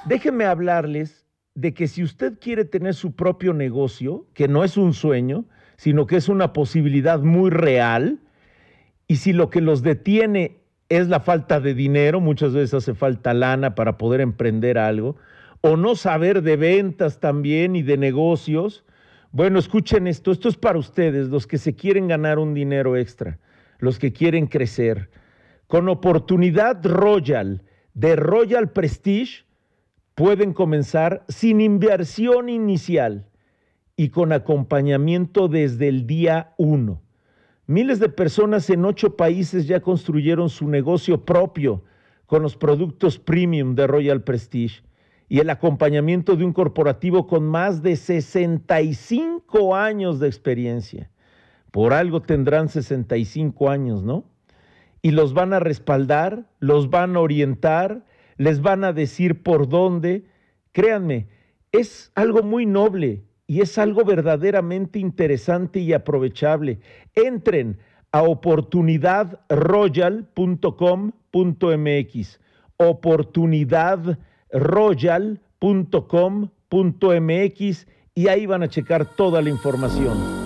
Déjenme hablarles de que si usted quiere tener su propio negocio, que no es un sueño, sino que es una posibilidad muy real, y si lo que los detiene es la falta de dinero, muchas veces hace falta lana para poder emprender algo, o no saber de ventas también y de negocios, bueno, escuchen esto es para ustedes, los que se quieren ganar un dinero extra, los que quieren crecer. Con oportunidad Royal, de Royal Prestige, pueden comenzar sin inversión inicial y con acompañamiento desde el día uno. Miles de personas en 8 países ya construyeron su negocio propio con los productos premium de Royal Prestige y el acompañamiento de un corporativo con más de 65 años de experiencia. Por algo tendrán 65 años, ¿no? Y los van a respaldar, los van a orientar, les van a decir por dónde. Créanme, es algo muy noble y es algo verdaderamente interesante y aprovechable. Entren a oportunidadroyal.com.mx, oportunidadroyal.com.mx y ahí van a checar toda la información.